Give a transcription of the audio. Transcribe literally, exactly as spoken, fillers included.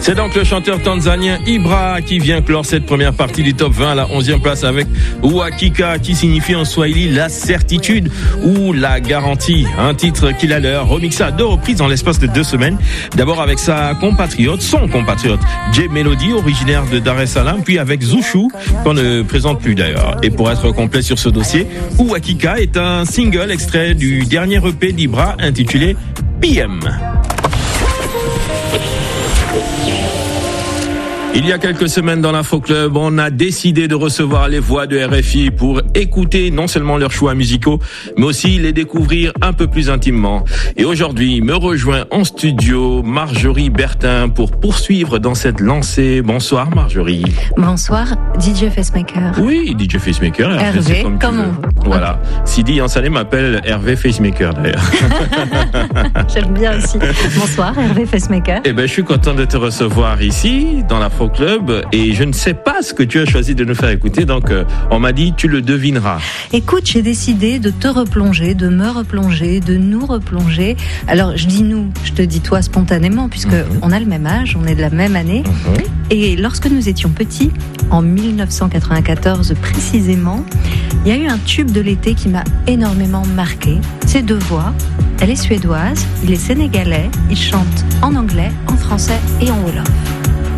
C'est donc le chanteur tanzanien Ibra qui vient clore cette première partie du top vingt à la onzième place avec Uhakika, qui signifie en swahili la certitude ou la garantie. Un titre qu'il a leur remixé à deux reprises en l'espace de deux semaines. D'abord avec sa compatriote, son compatriote, Jay Melody, originaire de Dar es Salaam, puis avec Zuchu, qu'on ne présente plus d'ailleurs. Et pour être complet sur ce dossier, Uhakika est un single extrait du dernier E P d'Ibra intitulé P M. Il y a quelques semaines dans l'Afro Club, on a décidé de recevoir les voix de R F I pour écouter non seulement leurs choix musicaux, mais aussi les découvrir un peu plus intimement. Et aujourd'hui, me rejoint en studio Marjorie Bertin pour poursuivre dans cette lancée. Bonsoir Marjorie. Bonsoir D J Facemaker. Oui, D J Facemaker. Hervé, comme, comme on veut. Voilà. Sidi Yansalé m'appelle Hervé Facemaker d'ailleurs. J'aime bien aussi. Bonsoir Hervé Facemaker. Eh ben, je suis content de te recevoir ici dans l'Afro Club et je ne sais pas ce que tu as choisi de nous faire écouter, donc euh, on m'a dit tu le devineras. Écoute, j'ai décidé de te replonger, de me replonger, de nous replonger. Alors je dis nous, je te dis toi spontanément puisque mm-hmm. on a le même âge, on est de la même année mm-hmm. et lorsque nous étions petits, en dix-neuf cent quatre-vingt-quatorze précisément, il y a eu un tube de l'été qui m'a énormément marqué. C'est deux voix, elle est suédoise, il est sénégalais, il chante en anglais, en français et en wolof.